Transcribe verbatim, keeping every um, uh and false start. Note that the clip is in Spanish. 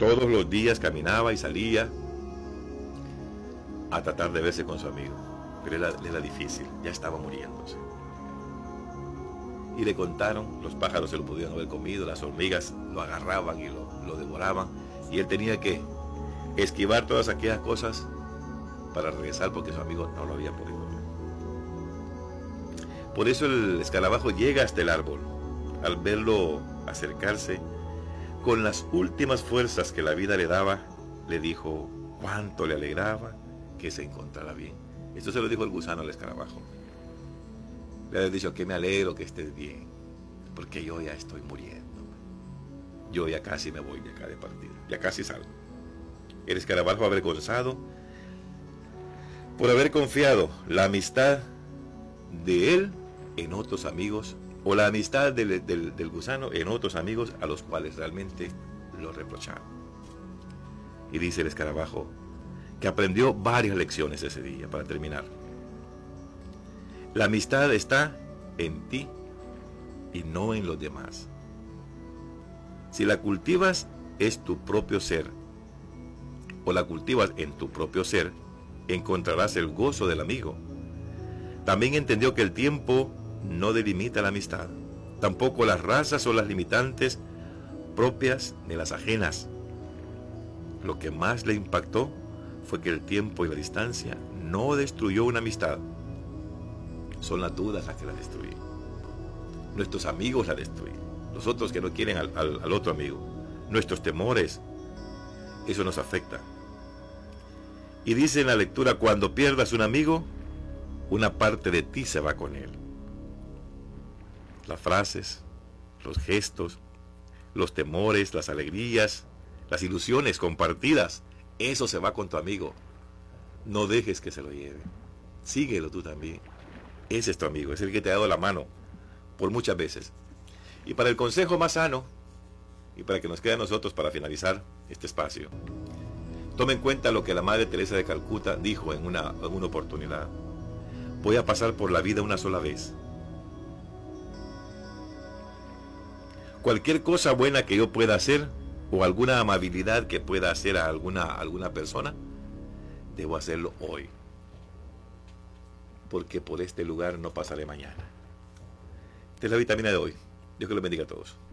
todos los días caminaba y salía a tratar de verse con su amigo, pero era, era difícil, ya estaba muriéndose. Y le contaron, los pájaros se lo pudieron haber comido, las hormigas lo agarraban y lo, lo devoraban, y él tenía que esquivar todas aquellas cosas para regresar porque su amigo no lo había podido ver. Por eso el escarabajo llega hasta el árbol. Al verlo acercarse, con las últimas fuerzas que la vida le daba, le dijo cuánto le alegraba que se encontrara bien. Esto se lo dijo el gusano al escarabajo. Le había dicho que me alegro que estés bien, porque yo ya estoy muriendo. Yo ya casi me voy de acá de partida, ya casi salgo. El escarabajo, avergonzado por haber confiado la amistad de él en otros amigos, o la amistad del, del, del gusano en otros amigos a los cuales realmente lo reprocharon. Y dice el escarabajo que aprendió varias lecciones ese día. Para terminar, la amistad está en ti y no en los demás. Si la cultivas es tu propio ser, o la cultivas en tu propio ser, encontrarás el gozo del amigo. También entendió que el tiempo no delimita la amistad, tampoco las razas o las limitantes propias ni las ajenas. Lo que más le impactó fue que el tiempo y la distancia no destruyó una amistad. Son las dudas las que la destruyen. Nuestros amigos la destruyen. Los otros que no quieren al, al, al otro amigo. Nuestros temores. Eso nos afecta. Y dice en la lectura, cuando pierdas un amigo, una parte de ti se va con él. Las frases, los gestos, los temores, las alegrías, las ilusiones compartidas, eso se va con tu amigo. No dejes que se lo lleve. Síguelo tú también. Ese es tu amigo, es el que te ha dado la mano por muchas veces. Y para el consejo más sano, y para que nos quede a nosotros para finalizar este espacio, tome en cuenta lo que la Madre Teresa de Calcuta dijo en una, en una oportunidad. Voy a pasar por la vida una sola vez. Cualquier cosa buena que yo pueda hacer, o alguna amabilidad que pueda hacer a alguna, a alguna persona, debo hacerlo hoy. Porque por este lugar no pasaré mañana. Esta es la vitamina de hoy. Dios que los bendiga a todos.